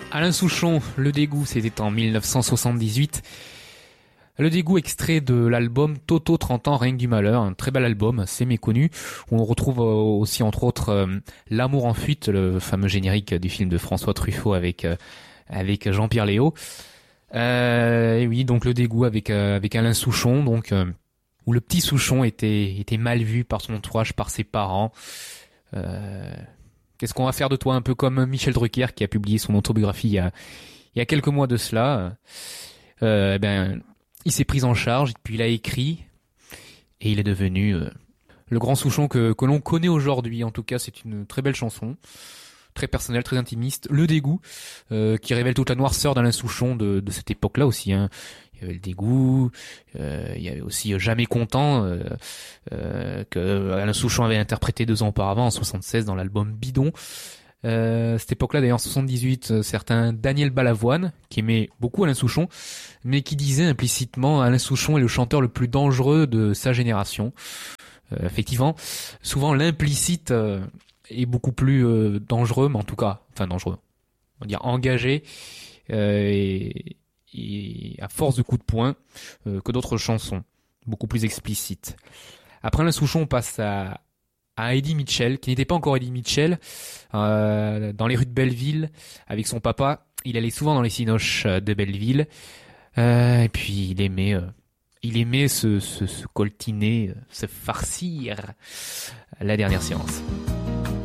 Alain Souchon, Le Dégoût, c'était en 1978. Le Dégoût, extrait de l'album Toto 30 ans, règne du malheur, un très bel album, assez méconnu, où on retrouve aussi entre autres L'amour en fuite, le fameux générique du film de François Truffaut avec Jean-Pierre Léaud. Et oui, donc Le Dégoût avec Alain Souchon, donc où le petit Souchon était mal vu par son entourage, par ses parents. Qu'est-ce qu'on va faire de toi, un peu comme Michel Drucker qui a publié son autobiographie il y a quelques mois de cela. Il s'est pris en charge, puis il a écrit, et il est devenu le grand Souchon que l'on connaît aujourd'hui. En tout cas, c'est une très belle chanson, très personnelle, très intimiste. Le Dégoût, qui révèle toute la noirceur d'Alain Souchon de cette époque-là aussi, hein. Il y avait Le Dégoût, il y avait aussi Jamais content, que Alain Souchon avait interprété 2 ans auparavant, en 76, dans l'album Bidon. Cette époque-là, d'ailleurs, en 78, certain Daniel Balavoine, qui aimait beaucoup Alain Souchon, mais qui disait implicitement Alain Souchon est le chanteur le plus dangereux de sa génération. Effectivement, souvent l'implicite est beaucoup plus dangereux, mais en tout cas, enfin dangereux, on va dire engagé, et à force de coups de poing, que d'autres chansons, beaucoup plus explicites. Après Alain Souchon, on passe à Eddie Mitchell, qui n'était pas encore Eddie Mitchell, dans les rues de Belleville, avec son papa. Il allait souvent dans les cinoches de Belleville, et puis il aimait se coltiner, se farcir la dernière séance.